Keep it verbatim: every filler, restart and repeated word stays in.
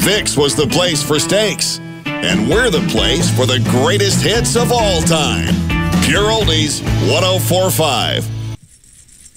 Vicks was the place for steaks. And we're the place for the greatest hits of all time. Pure Oldies, one oh four point five.